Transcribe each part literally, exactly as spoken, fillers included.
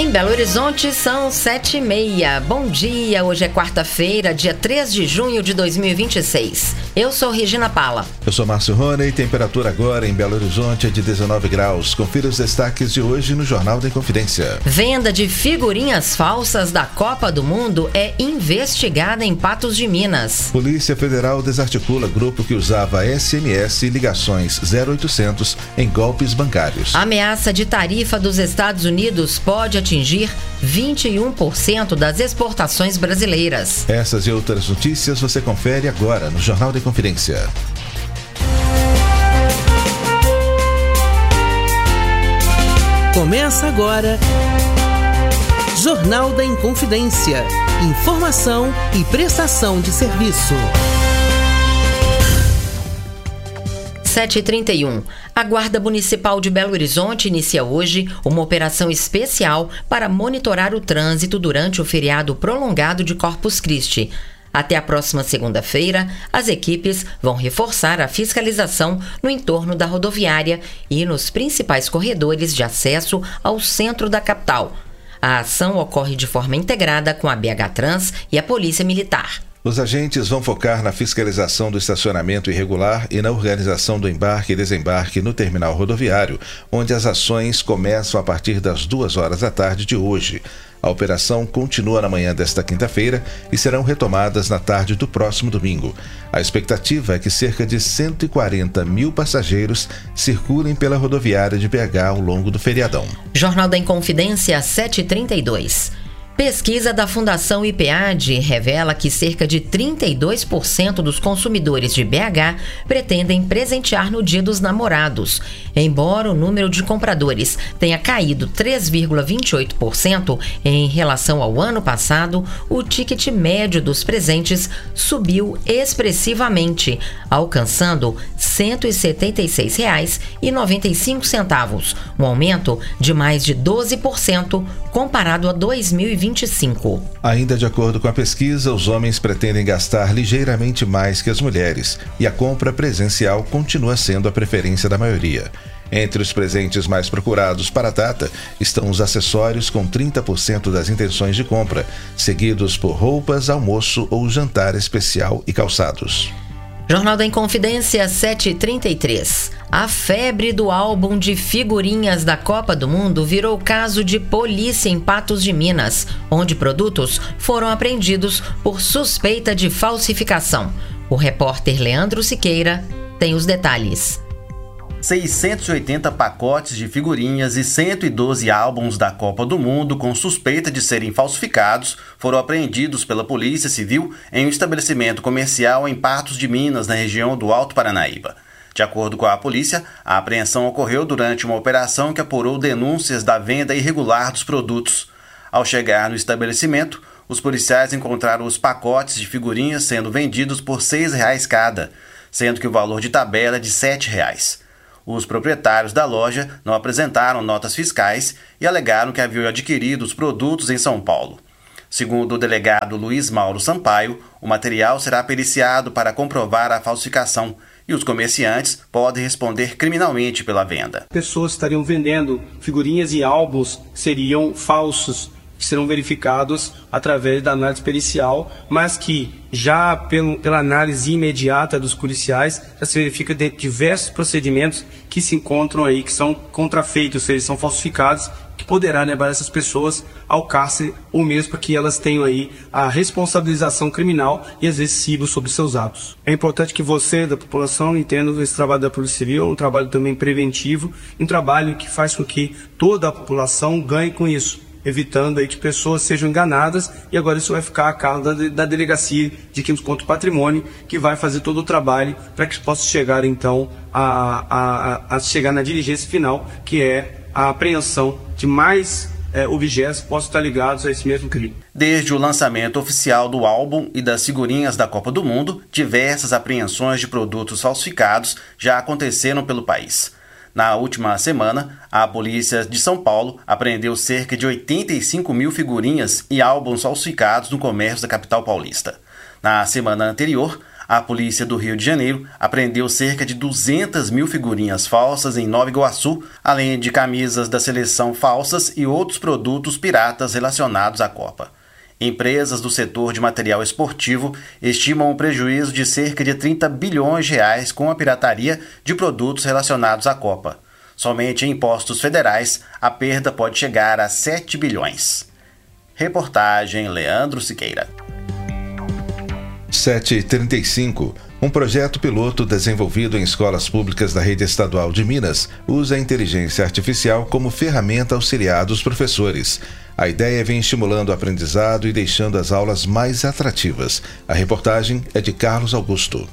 Em Belo Horizonte são sete e meia. Bom dia, hoje é quarta-feira, dia três de junho de dois mil e vinte e seis. Eu sou Regina Pala. Eu sou Márcio Rony, temperatura agora em Belo Horizonte é de dezenove graus. Confira os destaques de hoje no Jornal da Inconfidência. Venda de figurinhas falsas da Copa do Mundo é investigada em Patos de Minas. Polícia Federal desarticula grupo que usava S M S e ligações zero oitocentos em golpes bancários. A ameaça de tarifa dos Estados Unidos pode atingir vinte e um por cento das exportações brasileiras. Essas e outras notícias você confere agora no Jornal da Inconfidência. Começa agora Jornal da Inconfidência. Informação e prestação de serviço. sete e trinta e um. A Guarda Municipal de Belo Horizonte inicia hoje uma operação especial para monitorar o trânsito durante o feriado prolongado de Corpus Christi. Até a próxima segunda-feira, as equipes vão reforçar a fiscalização no entorno da rodoviária e nos principais corredores de acesso ao centro da capital. A ação ocorre de forma integrada com a B H Trans e a Polícia Militar. Os agentes vão focar na fiscalização do estacionamento irregular e na organização do embarque e desembarque no terminal rodoviário, onde as ações começam a partir das duas horas da tarde de hoje. A operação continua na manhã desta quinta-feira e serão retomadas na tarde do próximo domingo. A expectativa é que cerca de cento e quarenta mil passageiros circulem pela rodoviária de B H ao longo do feriadão. Jornal da Inconfidência, sete e trinta e dois. Pesquisa da Fundação I P A D revela que cerca de trinta e dois por cento dos consumidores de B H pretendem presentear no Dia dos Namorados. Embora o número de compradores tenha caído três vírgula vinte e oito por cento em relação ao ano passado, o ticket médio dos presentes subiu expressivamente, alcançando cento e setenta e seis reais e noventa e cinco centavos, um aumento de mais de doze por cento comparado a dois mil e vinte e cinco. Ainda de acordo com a pesquisa, os homens pretendem gastar ligeiramente mais que as mulheres e a compra presencial continua sendo a preferência da maioria. Entre os presentes mais procurados para a data estão os acessórios com trinta por cento das intenções de compra, seguidos por roupas, almoço ou jantar especial e calçados. Jornal da Inconfidência, sete e trinta e três. A febre do álbum de figurinhas da Copa do Mundo virou caso de polícia em Patos de Minas, onde produtos foram apreendidos por suspeita de falsificação. O repórter Leandro Siqueira tem os detalhes. seiscentos e oitenta pacotes de figurinhas e cento e doze álbuns da Copa do Mundo com suspeita de serem falsificados foram apreendidos pela Polícia Civil em um estabelecimento comercial em Patos de Minas, na região do Alto Paranaíba. De acordo com a polícia, a apreensão ocorreu durante uma operação que apurou denúncias da venda irregular dos produtos. Ao chegar no estabelecimento, os policiais encontraram os pacotes de figurinhas sendo vendidos por seis reais cada, sendo que o valor de tabela é de sete reais. Os proprietários da loja não apresentaram notas fiscais e alegaram que haviam adquirido os produtos em São Paulo. Segundo o delegado Luiz Mauro Sampaio, o material será periciado para comprovar a falsificação e os comerciantes podem responder criminalmente pela venda. Pessoas estariam vendendo figurinhas e álbuns que seriam falsos, que serão verificados através da análise pericial, mas que já pelo, pela análise imediata dos policiais já se verifica de diversos procedimentos que se encontram aí, que são contrafeitos, ou seja, são falsificados, que poderá levar essas pessoas ao cárcere ou mesmo para que elas tenham aí a responsabilização criminal e adesivo sobre seus atos. É importante que você, da população, entenda esse trabalho da Polícia Civil, um trabalho também preventivo, um trabalho que faz com que toda a população ganhe com isso, evitando aí que pessoas sejam enganadas, e agora isso vai ficar a cargo da, da Delegacia de Crimes contra o Patrimônio, que vai fazer todo o trabalho para que possa chegar então a, a, a chegar na diligência final, que é a apreensão de mais é, objetos que possam estar ligados a esse mesmo crime. Desde o lançamento oficial do álbum e das figurinhas da Copa do Mundo, diversas apreensões de produtos falsificados já aconteceram pelo país. Na última semana, a Polícia de São Paulo apreendeu cerca de oitenta e cinco mil figurinhas e álbuns falsificados no comércio da capital paulista. Na semana anterior, A polícia do Rio de Janeiro apreendeu cerca de duzentas mil figurinhas falsas em Nova Iguaçu, além de camisas da seleção falsas e outros produtos piratas relacionados à Copa. Empresas do setor de material esportivo estimam um prejuízo de cerca de trinta bilhões de reais com a pirataria de produtos relacionados à Copa. Somente em impostos federais, a perda pode chegar a sete bilhões. Reportagem Leandro Siqueira. sete e trinta e cinco. Um projeto piloto desenvolvido em escolas públicas da rede estadual de Minas usa a inteligência artificial como ferramenta auxiliar dos professores. A ideia vem estimulando o aprendizado e deixando as aulas mais atrativas. A reportagem é de Carlos Augusto.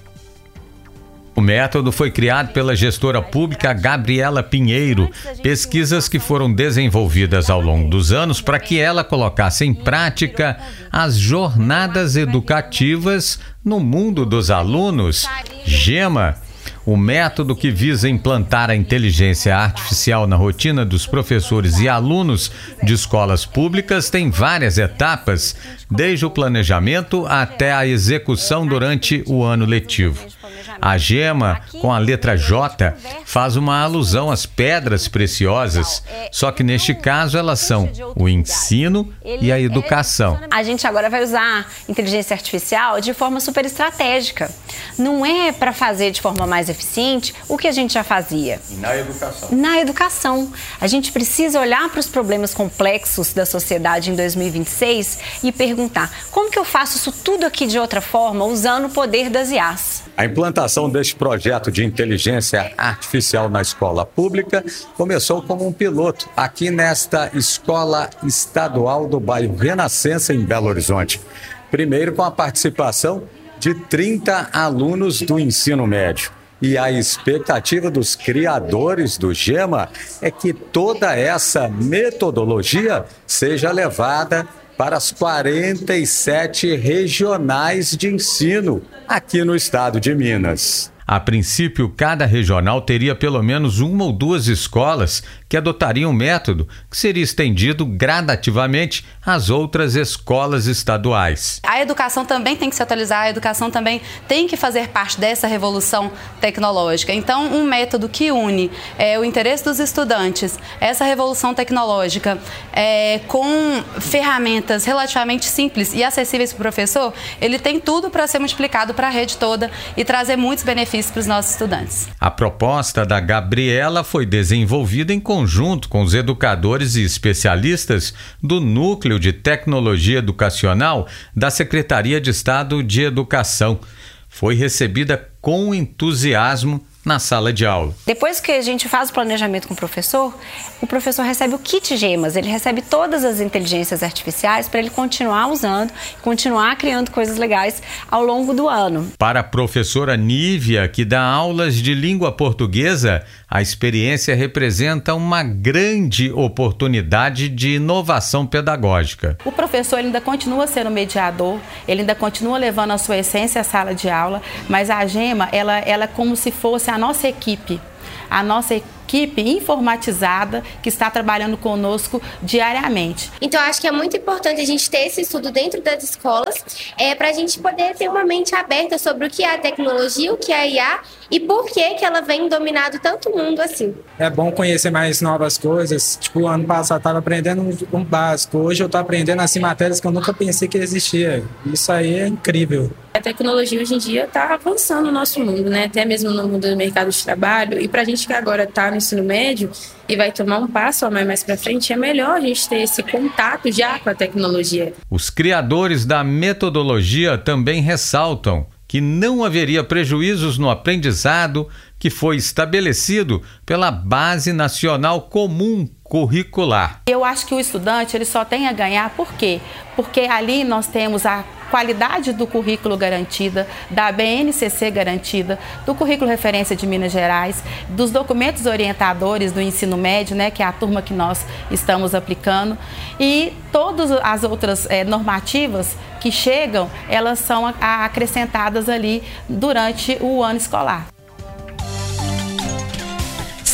O método foi criado pela gestora pública Gabriela Pinheiro, pesquisas que foram desenvolvidas ao longo dos anos para que ela colocasse em prática as jornadas educativas no mundo dos alunos. Gema, o método que visa implantar a inteligência artificial na rotina dos professores e alunos de escolas públicas, tem várias etapas, desde o planejamento até a execução durante o ano letivo. A Gema, com a letra J, faz uma alusão às pedras preciosas, só que neste caso elas são o ensino e a educação. A gente agora vai usar inteligência artificial de forma super estratégica. Não é para fazer de forma mais eficiente o que a gente já fazia. E na educação? Na educação. A gente precisa olhar para os problemas complexos da sociedade em dois mil e vinte e seis e perguntar: como que eu faço isso tudo aqui de outra forma, usando o poder das I As? A implantação deste projeto de inteligência artificial na escola pública começou como um piloto aqui nesta escola estadual do bairro Renascença, em Belo Horizonte. Primeiro com a participação de trinta alunos do ensino médio. E a expectativa dos criadores do Gema é que toda essa metodologia seja levada para as quarenta e sete regionais de ensino aqui no estado de Minas. A princípio, cada regional teria pelo menos uma ou duas escolas que adotariam o método, que seria estendido gradativamente às outras escolas estaduais. A educação também tem que se atualizar, a educação também tem que fazer parte dessa revolução tecnológica. Então, um método que une é, o interesse dos estudantes, essa revolução tecnológica, é, com ferramentas relativamente simples e acessíveis para o professor, ele tem tudo para ser multiplicado para a rede toda e trazer muitos benefícios para os nossos estudantes. A proposta da Gabriela foi desenvolvida em conjunto com os educadores e especialistas do Núcleo de Tecnologia Educacional da Secretaria de Estado de Educação. Foi recebida com entusiasmo na sala de aula. Depois que a gente faz o planejamento com o professor, o professor recebe o kit Gemas, ele recebe todas as inteligências artificiais para ele continuar usando, continuar criando coisas legais ao longo do ano. Para a professora Nívia, que dá aulas de língua portuguesa, a experiência representa uma grande oportunidade de inovação pedagógica. O professor ele ainda continua sendo mediador, ele ainda continua levando a sua essência à sala de aula, mas a Gema, ela, ela é como se fosse a nossa equipe, a nossa equipe informatizada que está trabalhando conosco diariamente. Então, acho que é muito importante a gente ter esse estudo dentro das escolas, é, para a gente poder ter uma mente aberta sobre o que é a tecnologia, o que é a I A e por que que ela vem dominando tanto o mundo assim. É bom conhecer mais novas coisas. Tipo, ano passado eu estava aprendendo um, um básico, hoje eu estou aprendendo assim matérias que eu nunca pensei que existia. Isso aí é incrível. A tecnologia hoje em dia está avançando no nosso mundo, né? Até mesmo no mundo do mercado de trabalho. E para a gente que agora está no ensino médio e vai tomar um passo a mais, mais para frente, é melhor a gente ter esse contato já com a tecnologia. Os criadores da metodologia também ressaltam que não haveria prejuízos no aprendizado que foi estabelecido pela Base Nacional Comum Curricular. Eu acho que o estudante ele só tem a ganhar, por quê? Porque ali nós temos a qualidade do currículo garantida, da B N C C garantida, do currículo referência de Minas Gerais, dos documentos orientadores do ensino médio, né, que é a turma que nós estamos aplicando, e todas as outras é, normativas que chegam, elas são a, a acrescentadas ali durante o ano escolar.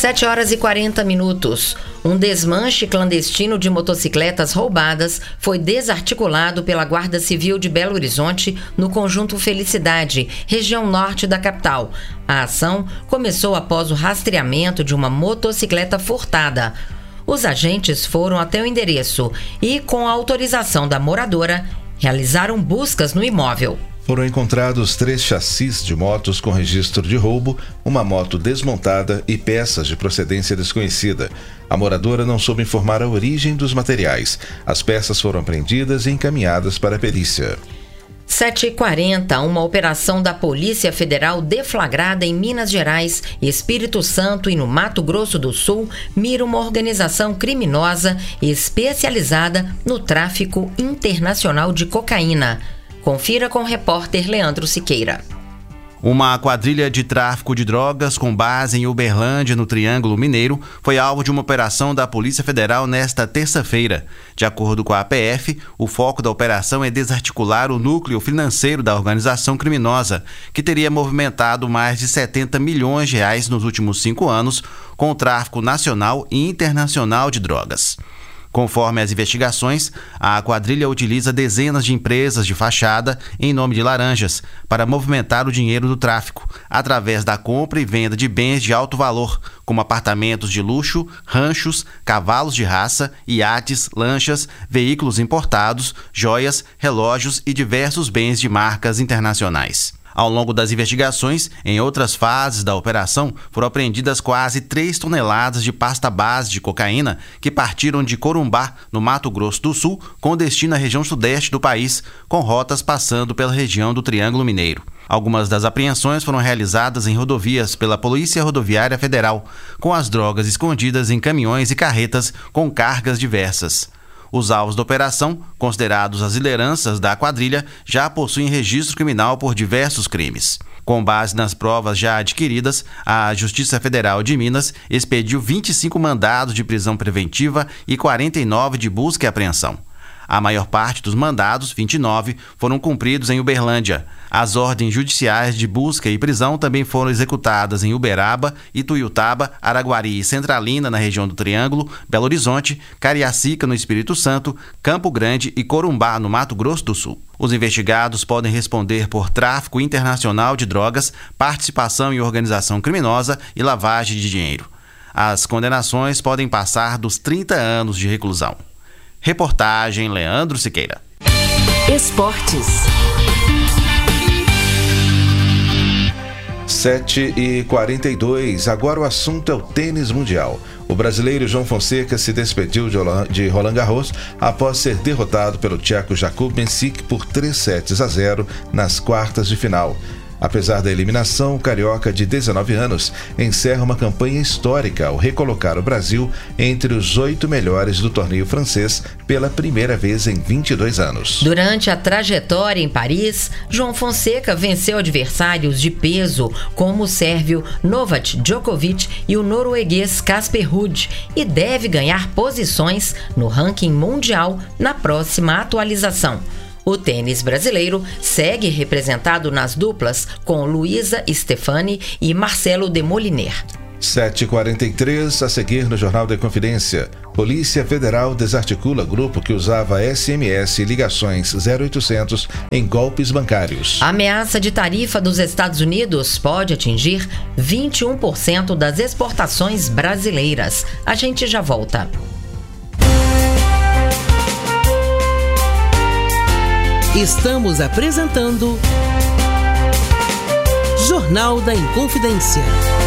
sete horas e quarenta minutos. Um desmanche clandestino de motocicletas roubadas foi desarticulado pela Guarda Civil de Belo Horizonte no Conjunto Felicidade, região norte da capital. A ação começou após o rastreamento de uma motocicleta furtada. Os agentes foram até o endereço e, com a autorização da moradora, realizaram buscas no imóvel. Foram encontrados três chassis de motos com registro de roubo, uma moto desmontada e peças de procedência desconhecida. A moradora não soube informar a origem dos materiais. As peças foram apreendidas e encaminhadas para a perícia. sete e quarenta, uma operação da Polícia Federal deflagrada em Minas Gerais, Espírito Santo e no Mato Grosso do Sul mira uma organização criminosa especializada no tráfico internacional de cocaína. Confira com o repórter Leandro Siqueira. Uma quadrilha de tráfico de drogas com base em Uberlândia, no Triângulo Mineiro, foi alvo de uma operação da Polícia Federal nesta terça-feira. De acordo com a A P F, o foco da operação é desarticular o núcleo financeiro da organização criminosa, que teria movimentado mais de setenta milhões de reais nos últimos cinco anos com o tráfico nacional e internacional de drogas. Conforme as investigações, a quadrilha utiliza dezenas de empresas de fachada em nome de laranjas para movimentar o dinheiro do tráfico, através da compra e venda de bens de alto valor, como apartamentos de luxo, ranchos, cavalos de raça, iates, lanchas, veículos importados, joias, relógios e diversos bens de marcas internacionais. Ao longo das investigações, em outras fases da operação, foram apreendidas quase três toneladas de pasta base de cocaína que partiram de Corumbá, no Mato Grosso do Sul, com destino à região sudeste do país, com rotas passando pela região do Triângulo Mineiro. Algumas das apreensões foram realizadas em rodovias pela Polícia Rodoviária Federal, com as drogas escondidas em caminhões e carretas com cargas diversas. Os alvos da operação, considerados as lideranças da quadrilha, já possuem registro criminal por diversos crimes. Com base nas provas já adquiridas, a Justiça Federal de Minas expediu vinte e cinco mandados de prisão preventiva e quarenta e nove de busca e apreensão. A maior parte dos mandados, vinte e nove, foram cumpridos em Uberlândia. As ordens judiciais de busca e prisão também foram executadas em Uberaba, Ituiutaba, Araguari e Centralina, na região do Triângulo, Belo Horizonte, Cariacica, no Espírito Santo, Campo Grande e Corumbá, no Mato Grosso do Sul. Os investigados podem responder por tráfico internacional de drogas, participação em organização criminosa e lavagem de dinheiro. As condenações podem passar dos trinta anos de reclusão. Reportagem Leandro Siqueira. Esportes. sete e quarenta e dois. Agora o assunto é o tênis mundial. O brasileiro João Fonseca se despediu de Roland Garros após ser derrotado pelo tcheco Jakub Mensik por três sets a zero nas quartas de final. Apesar da eliminação, o carioca de dezenove anos encerra uma campanha histórica ao recolocar o Brasil entre os oito melhores do torneio francês pela primeira vez em vinte e dois anos. Durante a trajetória em Paris, João Fonseca venceu adversários de peso como o sérvio Novak Djokovic e o norueguês Casper Ruud e deve ganhar posições no ranking mundial na próxima atualização. O tênis brasileiro segue representado nas duplas com Luísa Stefani e Marcelo Demoliner. sete e quarenta e três, a seguir no Jornal da Confidência. Polícia Federal desarticula grupo que usava S M S e ligações zero oitocentos em golpes bancários. A ameaça de tarifa dos Estados Unidos pode atingir vinte e um por cento das exportações brasileiras. A gente já volta. Estamos apresentando Jornal da Inconfidência.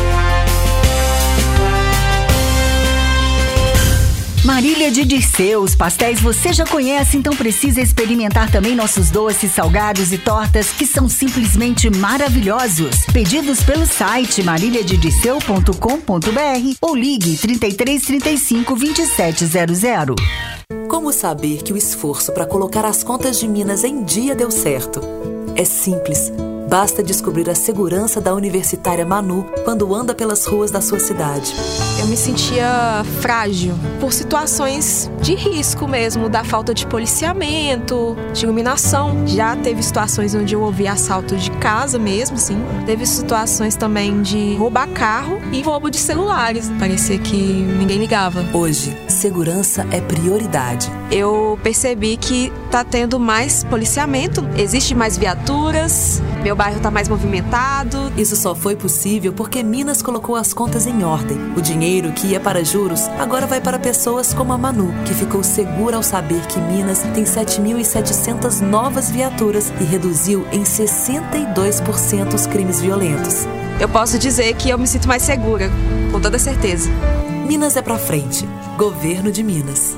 Marília de Dirceu, os pastéis você já conhece, então precisa experimentar também nossos doces, salgados e tortas que são simplesmente maravilhosos. Pedidos pelo site marília de dirceu ponto com ponto b r ou ligue trinta e três, trinta e cinco, vinte e sete zero zero. Como saber que o esforço para colocar as contas de Minas em dia deu certo? É simples. Basta descobrir a segurança da universitária Manu quando anda pelas ruas da sua cidade. Eu me sentia frágil por situações de risco mesmo, da falta de policiamento, de iluminação. Já teve situações onde eu ouvi assalto de casa mesmo, sim. Teve situações também de roubar carro e roubo de celulares. Parecia que ninguém ligava. Hoje, segurança é prioridade. Eu percebi que tá tendo mais policiamento, existe mais viaturas, meu bairro tá mais movimentado. Isso só foi possível porque Minas colocou as contas em ordem. O dinheiro que ia para juros agora vai para pessoas como a Manu, que ficou segura ao saber que Minas tem sete mil e setecentas novas viaturas e reduziu em sessenta e dois por cento os crimes violentos. Eu posso dizer que eu me sinto mais segura, com toda certeza. Minas é pra frente. Governo de Minas.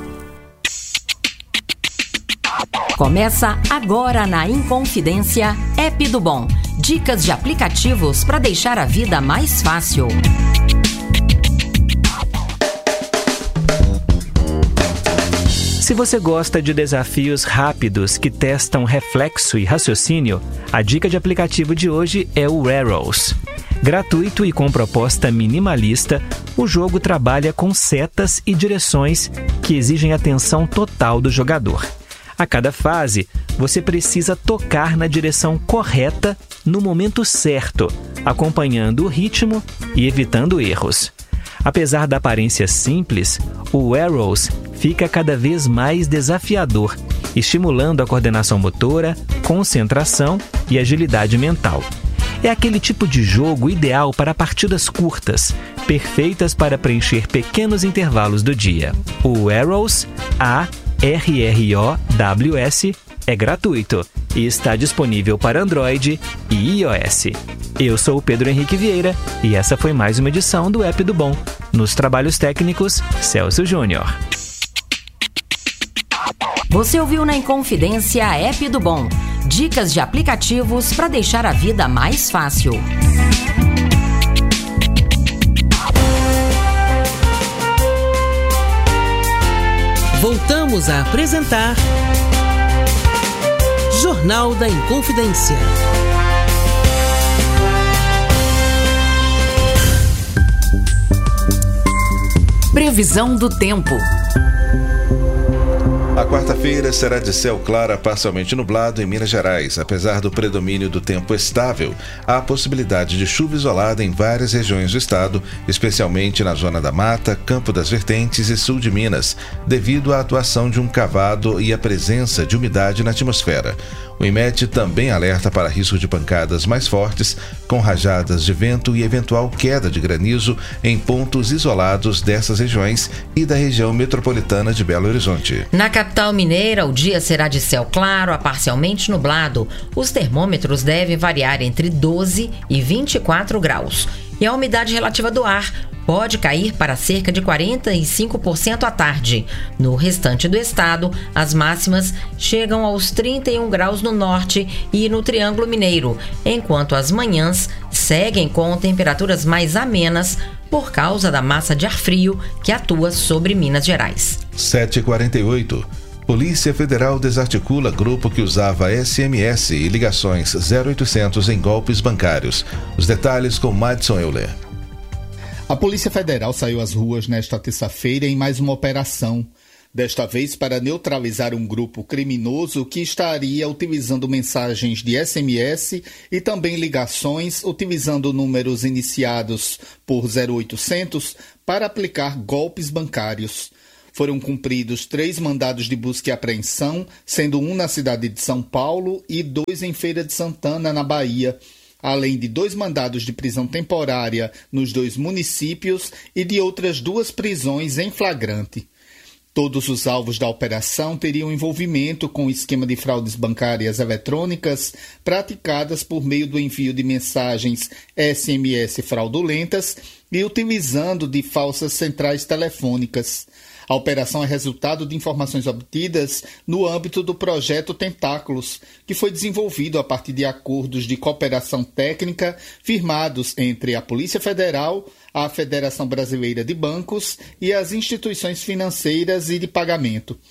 Começa agora na Inconfidência App do Bom. Dicas de aplicativos para deixar a vida mais fácil. Se você gosta de desafios rápidos que testam reflexo e raciocínio, a dica de aplicativo de hoje é o Arrows. Gratuito e com proposta minimalista, o jogo trabalha com setas e direções que exigem atenção total do jogador. A cada fase, você precisa tocar na direção correta no momento certo, acompanhando o ritmo e evitando erros. Apesar da aparência simples, o Arrows fica cada vez mais desafiador, estimulando a coordenação motora, concentração e agilidade mental. É aquele tipo de jogo ideal para partidas curtas, perfeitas para preencher pequenos intervalos do dia. O Arrows, A R R O W S, é gratuito e está disponível para Android e iOS. Eu sou o Pedro Henrique Vieira e essa foi mais uma edição do App do Bom. Nos trabalhos técnicos, Celso Júnior. Você ouviu na Inconfidência App do Bom. Dicas de aplicativos para deixar a vida mais fácil. Voltamos a apresentar Jornal da Inconfidência. Previsão do tempo. A quarta-feira será de céu claro a parcialmente nublado em Minas Gerais. Apesar do predomínio do tempo estável, há possibilidade de chuva isolada em várias regiões do estado, especialmente na Zona da Mata, Campo das Vertentes e sul de Minas, devido à atuação de um cavado e à presença de umidade na atmosfera. O IMET também alerta para risco de pancadas mais fortes, com rajadas de vento e eventual queda de granizo em pontos isolados dessas regiões e da região metropolitana de Belo Horizonte. Na capital mineira, o dia será de céu claro a parcialmente nublado. Os termômetros devem variar entre doze e vinte e quatro graus. E a umidade relativa do ar pode cair para cerca de quarenta e cinco por cento à tarde. No restante do estado, as máximas chegam aos trinta e um graus no norte e no Triângulo Mineiro, enquanto as manhãs seguem com temperaturas mais amenas por causa da massa de ar frio que atua sobre Minas Gerais. sete e quarenta e oito. Polícia Federal desarticula grupo que usava S M S e ligações zero oitocentos em golpes bancários. Os detalhes com Madison Euler. A Polícia Federal saiu às ruas nesta terça-feira em mais uma operação, desta vez para neutralizar um grupo criminoso que estaria utilizando mensagens de S M S e também ligações utilizando números iniciados por zero oitocentos para aplicar golpes bancários. Foram cumpridos três mandados de busca e apreensão, sendo um na cidade de São Paulo e dois em Feira de Santana, na Bahia, além de dois mandados de prisão temporária nos dois municípios e de outras duas prisões em flagrante. Todos os alvos da operação teriam envolvimento com o esquema de fraudes bancárias eletrônicas praticadas por meio do envio de mensagens S M S fraudulentas e utilizando de falsas centrais telefônicas. A operação é resultado de informações obtidas no âmbito do projeto Tentáculos, que foi desenvolvido a partir de acordos de cooperação técnica firmados entre a Polícia Federal, a Federação Brasileira de Bancos e as instituições financeiras e de pagamento.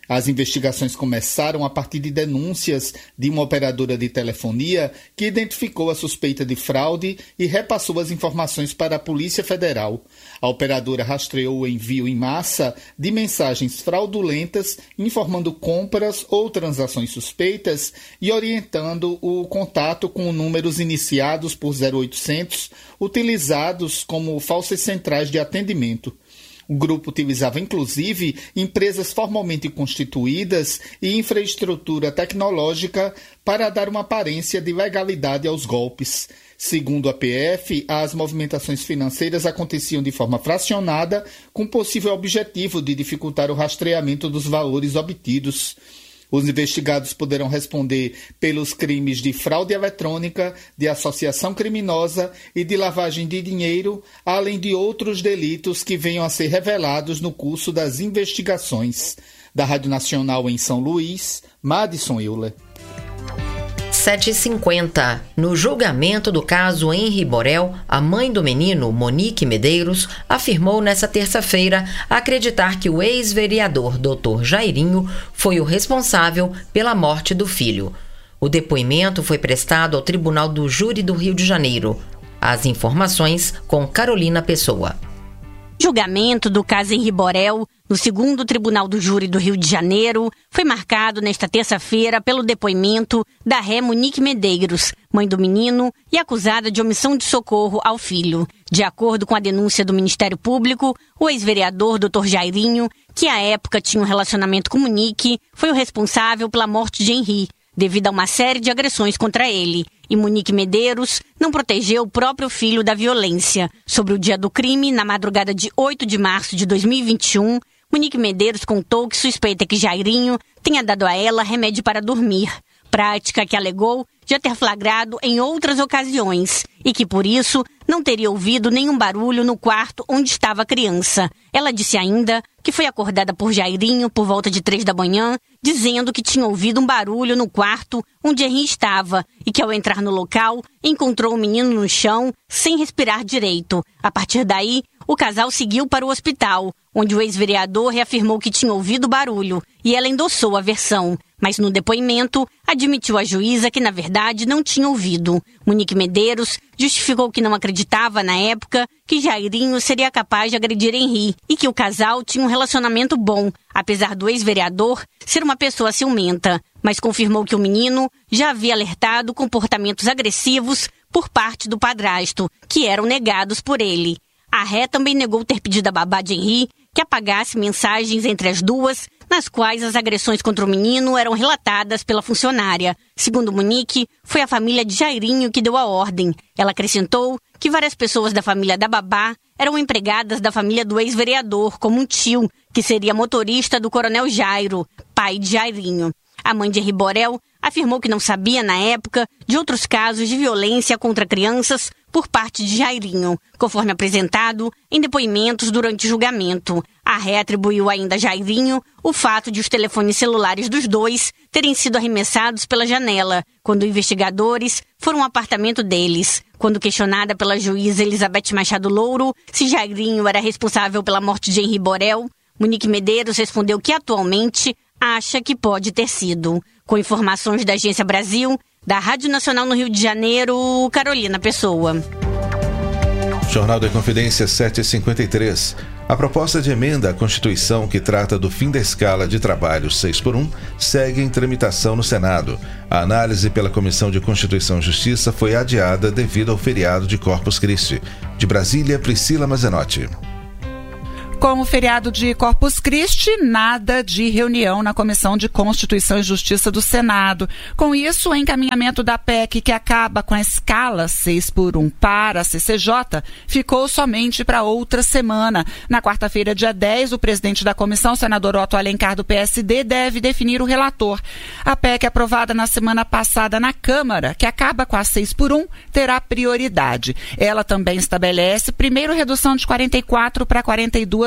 As investigações começaram a partir de denúncias de uma operadora de telefonia que identificou a suspeita de fraude e repassou as informações para a Polícia Federal. A operadora rastreou o envio em massa de mensagens fraudulentas informando compras ou transações suspeitas e orientando o contato com números iniciados por zero oitocentos, utilizados como falsas centrais de atendimento. O grupo utilizava, inclusive, empresas formalmente constituídas e infraestrutura tecnológica para dar uma aparência de legalidade aos golpes. Segundo a P F, as movimentações financeiras aconteciam de forma fracionada, com possível objetivo de dificultar o rastreamento dos valores obtidos. Os investigados poderão responder pelos crimes de fraude eletrônica, de associação criminosa e de lavagem de dinheiro, além de outros delitos que venham a ser revelados no curso das investigações. Da Rádio Nacional em São Luís, Madison Euler. sete e cinquenta. No julgamento do caso Henri Borel, a mãe do menino, Monique Medeiros, afirmou nesta terça-feira acreditar que o ex-vereador doutor Jairinho foi o responsável pela morte do filho. O depoimento foi prestado ao Tribunal do Júri do Rio de Janeiro. As informações com Carolina Pessoa. Julgamento do caso Henri Borel, no segundo Tribunal do Júri do Rio de Janeiro, foi marcado nesta terça-feira pelo depoimento da ré Monique Medeiros, mãe do menino e acusada de omissão de socorro ao filho. De acordo com a denúncia do Ministério Público, o ex-vereador doutor Jairinho, que à época tinha um relacionamento com Monique, foi o responsável pela morte de Henri, devido a uma série de agressões contra ele. E Monique Medeiros não protegeu o próprio filho da violência. Sobre o dia do crime, na madrugada de oito de março de dois mil e vinte e um, Monique Medeiros contou que suspeita que Jairinho tenha dado a ela remédio para dormir, prática que alegou já ter flagrado em outras ocasiões e que, por isso, não teria ouvido nenhum barulho no quarto onde estava a criança. Ela disse ainda que foi acordada por Jairinho por volta de três da manhã, dizendo que tinha ouvido um barulho no quarto onde Henri estava e que, ao entrar no local, encontrou o menino no chão sem respirar direito. A partir daí, o casal seguiu para o hospital, onde o ex-vereador reafirmou que tinha ouvido o barulho e ela endossou a versão. Mas no depoimento, admitiu à juíza que, na verdade, não tinha ouvido. Monique Medeiros justificou que não acreditava, na época, que Jairinho seria capaz de agredir Henri e que o casal tinha um relacionamento bom, apesar do ex-vereador ser uma pessoa ciumenta. Mas confirmou que o menino já havia alertado comportamentos agressivos por parte do padrasto, que eram negados por ele. A ré também negou ter pedido à babá de Henri que apagasse mensagens entre as duas, nas quais as agressões contra o menino eram relatadas pela funcionária. Segundo Monique, foi a família de Jairinho que deu a ordem. Ela acrescentou que várias pessoas da família da babá eram empregadas da família do ex-vereador, como um tio, que seria motorista do coronel Jairo, pai de Jairinho. A mãe de Henri Borel afirmou que não sabia, na época, de outros casos de violência contra crianças por parte de Jairinho, conforme apresentado em depoimentos durante o julgamento. A ré atribuiu ainda a Jairinho o fato de os telefones celulares dos dois terem sido arremessados pela janela, quando investigadores foram ao apartamento deles. Quando questionada pela juíza Elizabeth Machado Louro se Jairinho era responsável pela morte de Henri Borel, Monique Medeiros respondeu que atualmente acha que pode ter sido. Com informações da Agência Brasil, da Rádio Nacional no Rio de Janeiro, Carolina Pessoa. Jornal da Inconfidência sete e cinquenta e três. A proposta de emenda à Constituição que trata do fim da escala de trabalho seis por um segue em tramitação no Senado. A análise pela Comissão de Constituição e Justiça foi adiada devido ao feriado de Corpus Christi. De Brasília, Priscila Mazenotti. Com o feriado de Corpus Christi, nada de reunião na Comissão de Constituição e Justiça do Senado. Com isso, o encaminhamento da P E C que acaba com a escala seis por um para a C C J ficou somente para outra semana. Na quarta-feira, dia dez, o presidente da comissão, senador Otto Alencar, do P S D, deve definir o relator. A P E C aprovada na semana passada na Câmara, que acaba com a seis por um, terá prioridade. Ela também estabelece, primeiro, redução de quarenta e quatro para quarenta e duas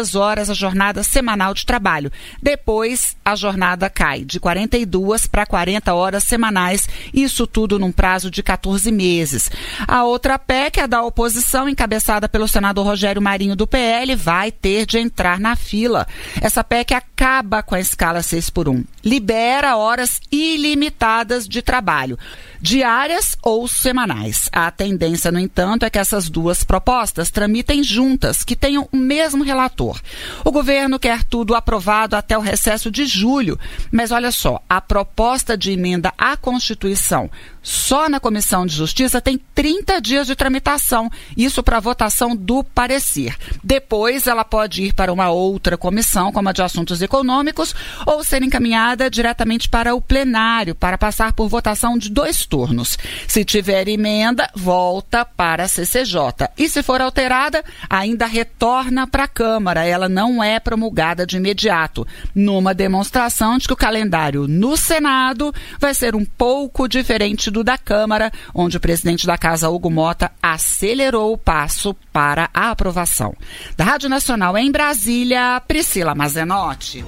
duas horas a jornada semanal de trabalho. Depois, a jornada cai de quarenta e duas para quarenta horas semanais, isso tudo num prazo de quatorze meses. A outra P E C, a da oposição, encabeçada pelo senador Rogério Marinho do P L, vai ter de entrar na fila. Essa P E C acaba com a escala seis por um, libera horas ilimitadas de trabalho, diárias ou semanais. A tendência, no entanto, é que essas duas propostas tramitem juntas, que tenham o mesmo relator. O governo quer tudo aprovado até o recesso de julho, mas olha só, a proposta de emenda à Constituição só na Comissão de Justiça tem trinta dias de tramitação, isso para votação do parecer. Depois ela pode ir para uma outra comissão, como a de Assuntos Econômicos, ou ser encaminhada diretamente para o plenário, para passar por votação de dois turnos. Se tiver emenda, volta para a C C J. E se for alterada, ainda retorna para a Câmara. Ela não é promulgada de imediato, numa demonstração de que o calendário no Senado vai ser um pouco diferente do da Câmara, onde o presidente da Casa, Hugo Mota, acelerou o passo para a aprovação. Da Rádio Nacional em Brasília, Priscila Mazenotti.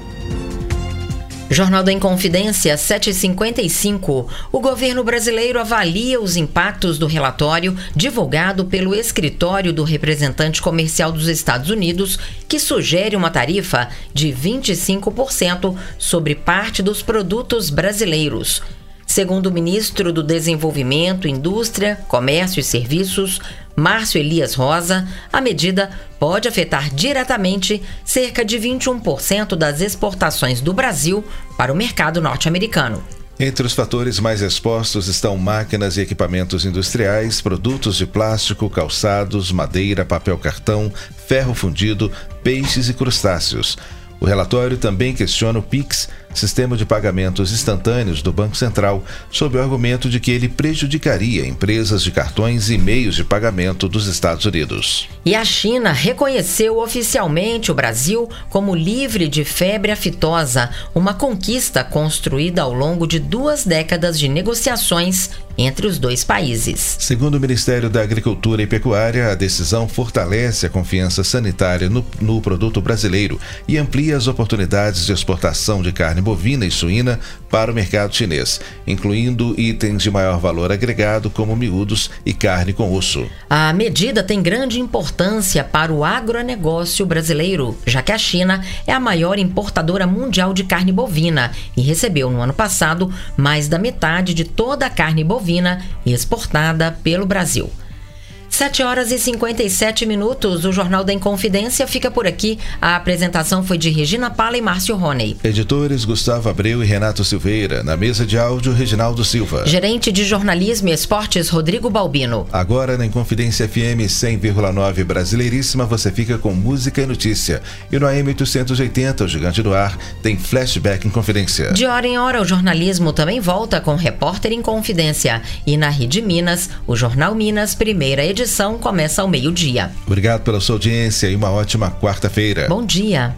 Jornal da Inconfidência, sete e cinquenta e cinco. O governo brasileiro avalia os impactos do relatório divulgado pelo escritório do representante comercial dos Estados Unidos, que sugere uma tarifa de vinte e cinco por cento sobre parte dos produtos brasileiros. Segundo o ministro do Desenvolvimento, Indústria, Comércio e Serviços, Márcio Elias Rosa, a medida pode afetar diretamente cerca de vinte e um por cento das exportações do Brasil para o mercado norte-americano. Entre os fatores mais expostos estão máquinas e equipamentos industriais, produtos de plástico, calçados, madeira, papel cartão, ferro fundido, peixes e crustáceos. O relatório também questiona o Pix, sistema de pagamentos instantâneos do Banco Central, sob o argumento de que ele prejudicaria empresas de cartões e meios de pagamento dos Estados Unidos. E a China reconheceu oficialmente o Brasil como livre de febre aftosa, uma conquista construída ao longo de duas décadas de negociações entre os dois países. Segundo o Ministério da Agricultura e Pecuária, a decisão fortalece a confiança sanitária no, no produto brasileiro e amplia as oportunidades de exportação de carne bovina e suína para o mercado chinês, incluindo itens de maior valor agregado como miúdos e carne com osso. A medida tem grande importância para o agronegócio brasileiro, já que a China é a maior importadora mundial de carne bovina e recebeu no ano passado mais da metade de toda a carne bovina exportada pelo Brasil. sete horas e cinquenta e sete minutos, o Jornal da Inconfidência fica por aqui. A apresentação foi de Regina Pala e Márcio Roney. Editores Gustavo Abreu e Renato Silveira. Na mesa de áudio, Reginaldo Silva. Gerente de Jornalismo e Esportes, Rodrigo Balbino. Agora na Inconfidência F M cem vírgula nove Brasileiríssima, você fica com música e notícia. E no A M oitocentos e oitenta, o Gigante do Ar, tem Flashback Inconfidência. De hora em hora, o jornalismo também volta com Repórter Inconfidência. E na Rede Minas, o Jornal Minas, primeira edição. edição começa ao meio-dia. Obrigado pela sua audiência e uma ótima quarta-feira. Bom dia.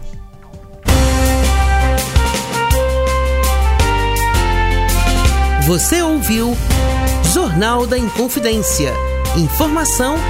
Você ouviu Jornal da Inconfidência. Informação